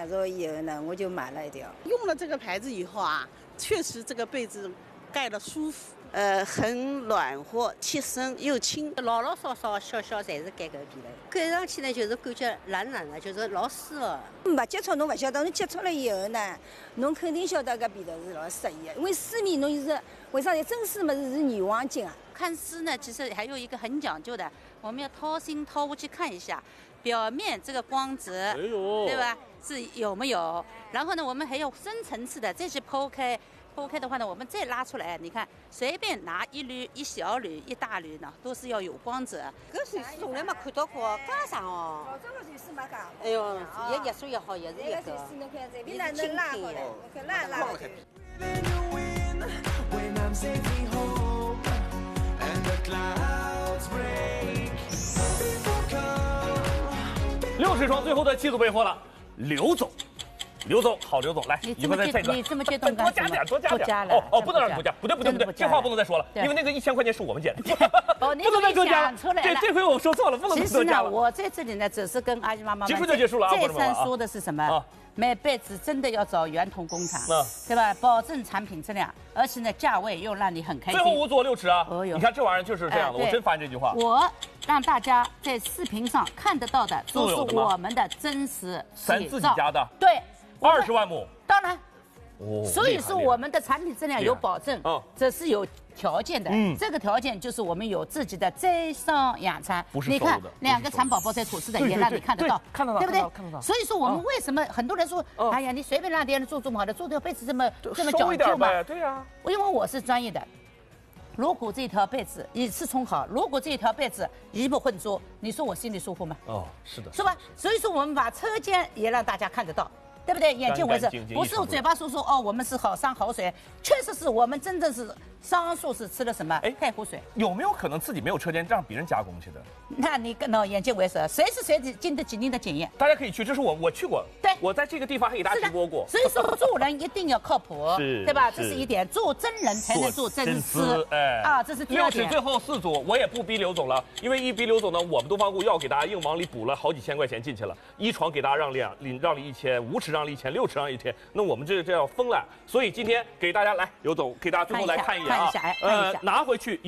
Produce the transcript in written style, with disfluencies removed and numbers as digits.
着以后呢，我就买了一条。 用了这个牌子以后啊，确实这个被子盖得舒服，很暖和，贴身又轻。 老老少少小小侪是盖搿个被了，盖上去呢就是感觉软软的，就是老舒服。 没接触侬勿晓得，侬接触了以后呢，侬肯定晓得搿被头是老适宜的。因为丝面侬是为啥呢？真丝么是女王巾啊。 看丝呢，其实还有一个很讲究的，我们要掏心掏肺去看一下，表面这个光泽，对吧？是有没有？然后呢，我们还要深层次的再去剖开。剖开的话呢，我们再拉出来，你看，随便拿一缕、一小缕、一大缕呢，都是要有光泽。 搿随丝从来没看到过，加上哦。 这个随丝没加。 哎呦，也热水也好，也是一个。 随丝侬看这边哪能拉过来？侬看拉。 60双最后的7组备货了，刘总。刘总，好，刘总，来， 你这么激动干什么？ 多加点，哦，不能让你多加，不对，这话不能再说了，因为那个1000块钱是我们捡的， 不能再多加了。这回我说错了，不能多加了。 其实呢，我在这里呢，只是跟阿姨妈妈结束就结束了啊。 再三说的是什么？买被子真的要找圆通工厂，对吧？保证产品质量，而且呢，价位又让你很开心。 最后5组6尺啊！ 哦哟， 你看这玩意儿就是这样的，我真发现这句话。 我让大家在视频上看得到的都是我们的真实咱自己家的， 对。 20万亩， 当然，所以说我们的产品质量有保证，这是有条件的。这个条件就是我们有自己的在商养蚕，你看2个蚕宝宝在吐丝的，也让你看得到，对不对？所以说我们为什么很多人说，哎呀，你随便让别人做不好的，做条被子这么讲究嘛？ 对呀， 因为我是专业的。如果这条被子一次冲好，如果这条被子一不混做，你说我心里舒服吗？ 哦，是的， 是吧？所以说我们把车间也让大家看得到。对不对？眼见为实，不是嘴巴说哦，我们是好山好水，确实是我们真正是桑树是吃了什么太湖水。 有没有可能自己没有车间，让别人加工去的？ 那你跟眼见为实，随时随地经得起您的检验。 大家可以去，这是我去过， 对， 我在这个地方还给大家直播过。 所以说做人一定要靠谱，对吧？这是一点，做真人才能做真丝。这是第2点。 6尺最后4组，我也不逼刘总了，因为一逼刘总呢，我们东方顾要给大家硬往里补了好几千块钱进去了。1床给大家让利1000，5尺让利1000，6尺让1000，那我们这要疯了。所以今天给大家来，刘总给大家最后来看一眼啊，拿回去。